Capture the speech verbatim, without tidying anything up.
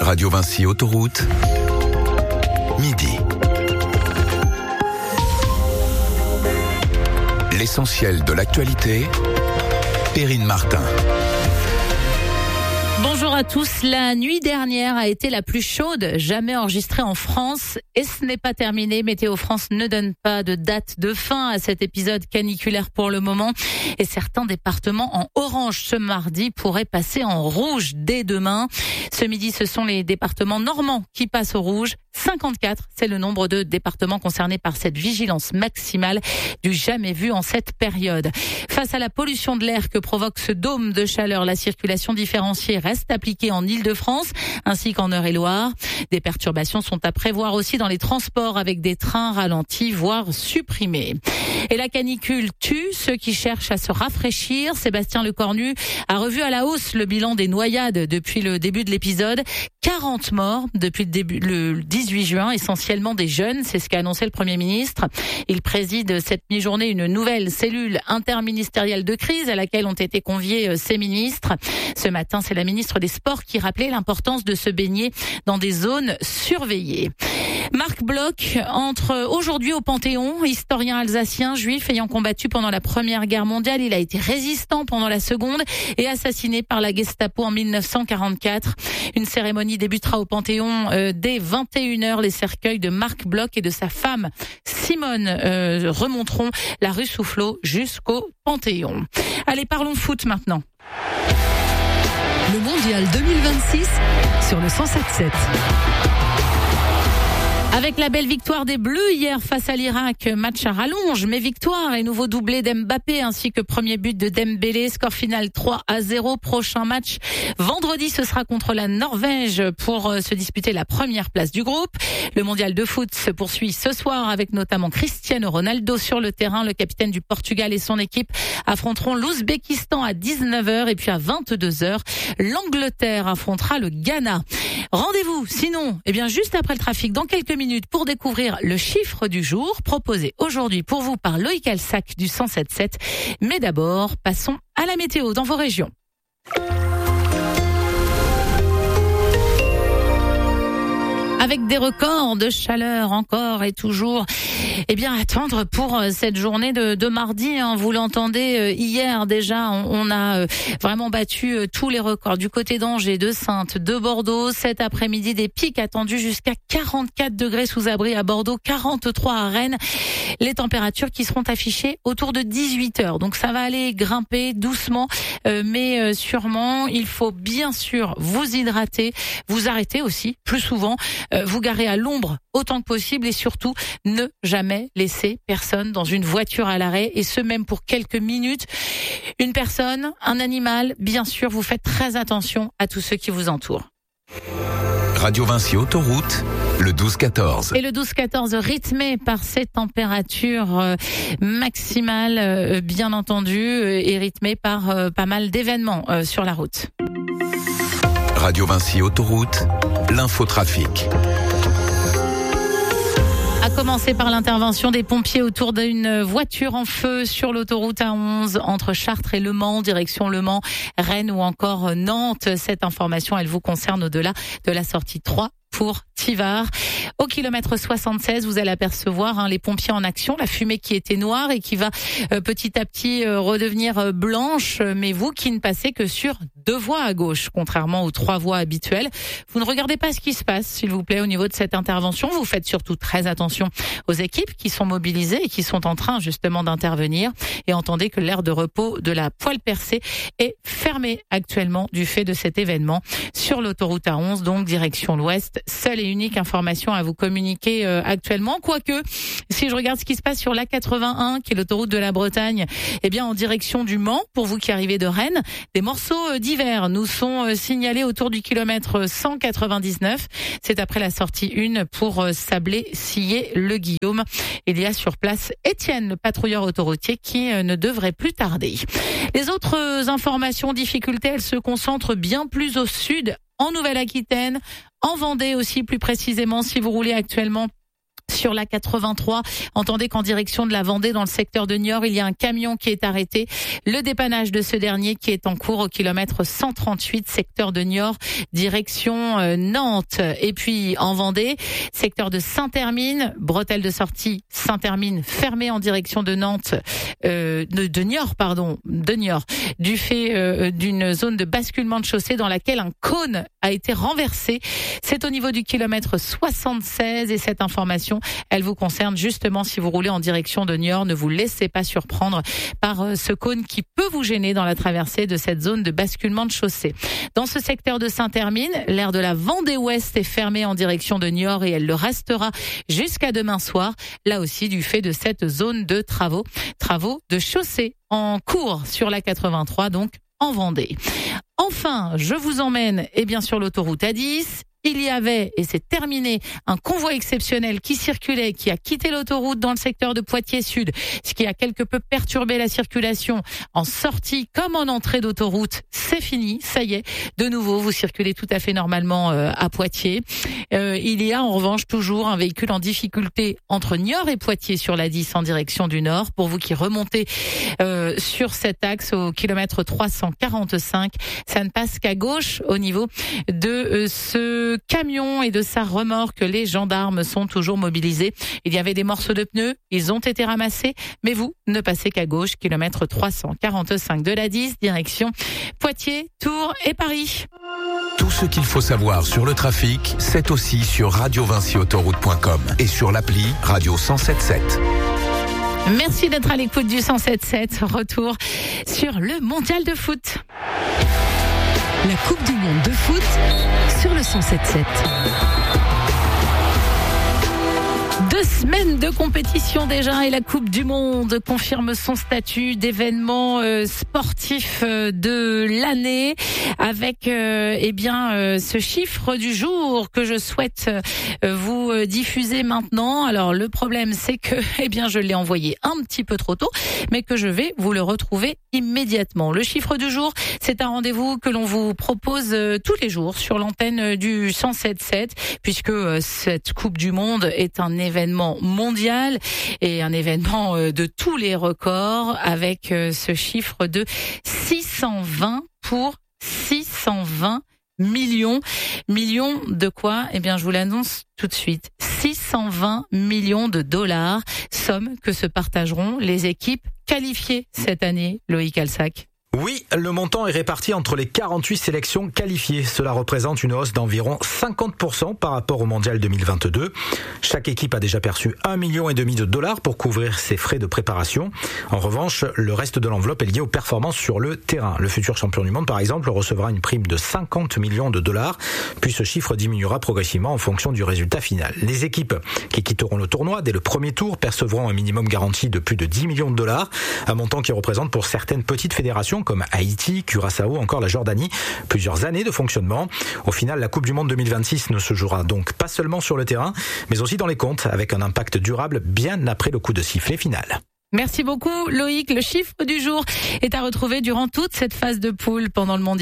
Radio Vinci Autoroute, midi. L'essentiel de l'actualité, Perrine Martin. Bonjour à tous. La nuit dernière a été la plus chaude jamais enregistrée en France et ce n'est pas terminé. Météo France ne donne pas de date de fin à cet épisode caniculaire pour le moment et certains départements en orange ce mardi pourraient passer en rouge dès demain. Ce midi, ce sont les départements normands qui passent au rouge. cinquante-quatre, c'est le nombre de départements concernés par cette vigilance maximale du jamais vu en cette période. Face à la pollution de l'air que provoque ce dôme de chaleur, la circulation différenciée reste appliquée en Île-de-France ainsi qu'en Eure-et-Loire. Des perturbations sont à prévoir aussi dans les transports avec des trains ralentis, voire supprimés. Et la canicule tue ceux qui cherchent à se rafraîchir. Sébastien Lecornu a revu à la hausse le bilan des noyades depuis le début de l'épisode. quarante morts depuis le début, le dix-huit juin, essentiellement des jeunes, c'est ce qu'a annoncé le Premier ministre. Il préside cette mi-journée une nouvelle cellule interministérielle de crise à laquelle ont été conviés ces ministres. Ce matin, c'est la ministre des Sports qui rappelait l'importance de se baigner dans des zones surveillées. Marc Bloch entre aujourd'hui au Panthéon, historien alsacien, juif ayant combattu pendant la Première Guerre mondiale. Il a été résistant pendant la Seconde et assassiné par la Gestapo en mille neuf cent quarante-quatre. Une cérémonie débutera au Panthéon euh, dès vingt et une heures. Les cercueils de Marc Bloch et de sa femme Simone euh, remonteront la rue Soufflot jusqu'au Panthéon. Allez, parlons foot maintenant. Le Mondial deux mille vingt-six sur le cent sept sept. Avec la belle victoire des Bleus hier face à l'Irak, match à rallonge, mais victoire et nouveau doublé d'Mbappé ainsi que premier but de Dembélé, score final trois à zéro. Prochain match vendredi, ce sera contre la Norvège pour se disputer la première place du groupe. Le mondial de foot se poursuit ce soir avec notamment Cristiano Ronaldo sur le terrain. Le capitaine du Portugal et son équipe affronteront l'Ouzbékistan à dix-neuf heures et puis à vingt-deux heures, l'Angleterre affrontera le Ghana. Rendez-vous sinon, eh bien juste après le trafic dans quelques minutes pour découvrir le chiffre du jour proposé aujourd'hui pour vous par Loïc Alsac du cent sept sept. Mais d'abord, passons à la météo dans vos régions. Avec des records de chaleur encore et toujours, eh bien attendre pour cette journée de, de mardi. Hein, vous l'entendez, hier déjà, on, on a vraiment battu tous les records du côté d'Angers, de Saintes, de Bordeaux. Cet après-midi, des pics attendus jusqu'à quarante-quatre degrés sous abri à Bordeaux, quarante-trois à Rennes. Les températures qui seront affichées autour de dix-huit heures. Donc ça va aller grimper doucement, euh, mais euh, sûrement. Il faut bien sûr vous hydrater, vous arrêter aussi plus souvent. Vous garer à l'ombre autant que possible et surtout ne jamais laisser personne dans une voiture à l'arrêt et ce même pour quelques minutes. Une personne, un animal, bien sûr, vous faites très attention à tous ceux qui vous entourent. Radio Vinci Autoroute, le douze quatorze. Et le douze quatorze rythmé par ces températures euh, maximales, euh, bien entendu, euh, et rythmé par euh, pas mal d'événements euh, sur la route. Radio Vinci Autoroute, l'infotrafic. À commencer par l'intervention des pompiers autour d'une voiture en feu sur l'autoroute A onze entre Chartres et Le Mans, direction Le Mans, Rennes ou encore Nantes. Cette information, elle vous concerne au-delà de la sortie trois pour Tivard. Au kilomètre soixante-seize, vous allez apercevoir hein, les pompiers en action, la fumée qui était noire et qui va euh, petit à petit euh, redevenir euh, blanche, mais vous qui ne passez que sur deux voies à gauche, contrairement aux trois voies habituelles. Vous ne regardez pas ce qui se passe, s'il vous plaît, au niveau de cette intervention. Vous faites surtout très attention aux équipes qui sont mobilisées et qui sont en train justement d'intervenir. Et entendez que l'aire de repos de la Poêle Percée est fermée actuellement du fait de cet événement sur l'autoroute A onze, donc direction l'ouest. Seule et unique information à vous communiquer euh, actuellement. Quoique, si je regarde ce qui se passe sur l'A quatre-vingt-un, qui est l'autoroute de la Bretagne, eh bien en direction du Mans, pour vous qui arrivez de Rennes, des morceaux euh, divers nous sont euh, signalés autour du kilomètre cent quatre-vingt-dix-neuf. C'est après la sortie un pour euh, Sablé-Sillé-le-Guillaume. Il y a sur place Étienne, le patrouilleur autoroutier, qui euh, ne devrait plus tarder. Les autres euh, informations, difficultés, elles se concentrent bien plus au sud, en Nouvelle-Aquitaine, en Vendée aussi plus précisément, si vous roulez actuellement sur la quatre-vingt-trois. Entendez qu'en direction de la Vendée, dans le secteur de Niort, il y a un camion qui est arrêté. Le dépannage de ce dernier qui est en cours au kilomètre cent trente-huit, secteur de Niort, direction euh, Nantes. Et puis en Vendée, secteur de Saint-Hermine, bretelle de sortie Saint-Hermine fermée en direction de Nantes, euh, de, de Niort, pardon, de Niort, du fait euh, d'une zone de basculement de chaussée dans laquelle un cône a été renversé. C'est au niveau du kilomètre soixante-seize et cette information, elle vous concerne justement si vous roulez en direction de Niort. Ne vous laissez pas surprendre par ce cône qui peut vous gêner dans la traversée de cette zone de basculement de chaussée. Dans ce secteur de Saint-Hermine, l'aire de la Vendée Ouest est fermée en direction de Niort et elle le restera jusqu'à demain soir. Là aussi du fait de cette zone de travaux, travaux de chaussée en cours sur la quatre-vingt-trois, donc en Vendée. Enfin, je vous emmène eh bien sur l'autoroute A dix. Il y avait, et c'est terminé, un convoi exceptionnel qui circulait, qui a quitté l'autoroute dans le secteur de Poitiers-Sud, ce qui a quelque peu perturbé la circulation en sortie comme en entrée d'autoroute. C'est fini, ça y est. De nouveau, vous circulez tout à fait normalement euh, à Poitiers. Euh, il y a en revanche toujours un véhicule en difficulté entre Niort et Poitiers sur la dix en direction du nord. Pour vous qui remontez euh, sur cet axe au kilomètre trois cent quarante-cinq, ça ne passe qu'à gauche au niveau de euh, ce camion et de sa remorque. Les gendarmes sont toujours mobilisés. Il y avait des morceaux de pneus, ils ont été ramassés, mais vous ne passez qu'à gauche, kilomètre trois cent quarante-cinq de la dix, direction Poitiers, Tours et Paris. Tout ce qu'il faut savoir sur le trafic, c'est aussi sur radio vinci autoroute point com et sur l'appli Radio cent sept sept. Merci d'être à l'écoute du cent sept sept. Retour sur le mondial de foot. La Coupe du Monde de foot sur le cent sept sept. Deux semaines de compétition déjà et la Coupe du Monde confirme son statut d'événement euh, sportif euh, de l'année avec euh, eh bien euh, ce chiffre du jour que je souhaite euh, vous euh, diffuser maintenant. Alors le problème c'est que eh bien je l'ai envoyé un petit peu trop tôt, mais que je vais vous le retrouver immédiatement. Le chiffre du jour, c'est un rendez-vous que l'on vous propose euh, tous les jours sur l'antenne du cent sept sept puisque euh, cette Coupe du Monde est un événement mondial et un événement de tous les records avec ce chiffre de six cent vingt pour six cent vingt millions. Millions de quoi? Eh bien, je vous l'annonce tout de suite. six cent vingt millions de dollars, somme que se partageront les équipes qualifiées cette année, Loïc Alsac. Oui, le montant est réparti entre les quarante-huit sélections qualifiées. Cela représente une hausse d'environ cinquante pour cent par rapport au mondial deux mille vingt-deux. Chaque équipe a déjà perçu un million et demi de dollars pour couvrir ses frais de préparation. En revanche, le reste de l'enveloppe est lié aux performances sur le terrain. Le futur champion du monde, par exemple, recevra une prime de cinquante millions de dollars, puis ce chiffre diminuera progressivement en fonction du résultat final. Les équipes qui quitteront le tournoi dès le premier tour percevront un minimum garanti de plus de dix millions de dollars, un montant qui représente pour certaines petites fédérations comme Haïti, Curaçao, encore la Jordanie, plusieurs années de fonctionnement. Au final, la Coupe du Monde deux mille vingt-six ne se jouera donc pas seulement sur le terrain, mais aussi dans les comptes, avec un impact durable bien après le coup de sifflet final. Merci beaucoup Loïc. Le chiffre du jour est à retrouver durant toute cette phase de poule pendant le mondial.